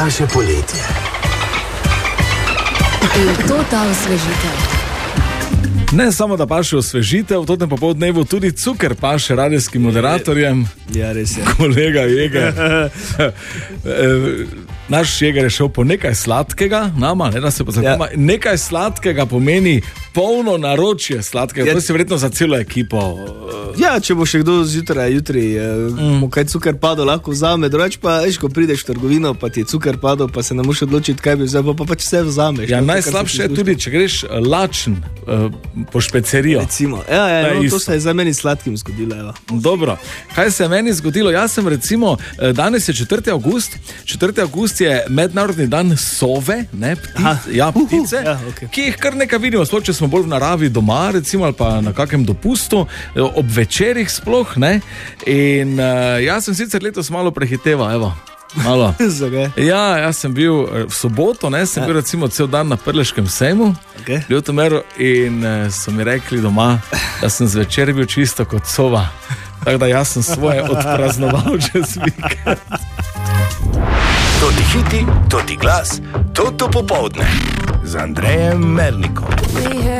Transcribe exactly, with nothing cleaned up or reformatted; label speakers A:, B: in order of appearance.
A: paše poletje.
B: In to ta osvežitev.
C: Ne samo, da paše osvežitev, v totem popoldnevu tudi cuker paše radijskim moderatorjem.
D: Ja, res je.
C: Kolega Jeger. Naš Jeger je šel po nekaj sladkega, nama, ne, da se pa zakuma. Ja. Nekaj sladkega pomeni polno naročje sladkega, ja. To si verjetno za celo ekipo.
D: Ja, če bo še kdo zjutraj, jutri, mm. mu kaj cuker padel, lahko vzame, drugače pa, veš, ko prideš v trgovino, pa ti je cuker padel, pa se ne moš odločiti, kaj bi vzel, pa pač vse vzameš.
C: Ja, no, najslabše je tudi, če greš lačen uh, po špecerijo.
D: Recimo, ja, ja, no, to se je za meni sladkim zgodilo, evo.
C: Dobro, kaj se je meni zgodilo? Jaz sem recimo, danes je četrti avgust, četrti avgust je mednarodni dan sove, ne, ptic, ja, ptice, uh, uh, ja, okay. Ki jih kar nekaj vidimo, sploh če smo bolj v naravi doma, recimo, ali pa na kakem dopustu, ob večerih sploh, ne, in uh, jaz sem sicer letos malo prehiteval, evo. Malo. Ja, jaz sem bil v soboto, ne, sem ja. bil recimo cel dan na Prleškem sejmu, okay. Ljutomeru, in uh, so mi rekli doma, da sem zvečer bil čisto kot sova. Tako da jaz sem svoje odpraznoval čez vikend.
A: To ti hiti, to ti glas, to to popoldne z Andrejem Mernikom.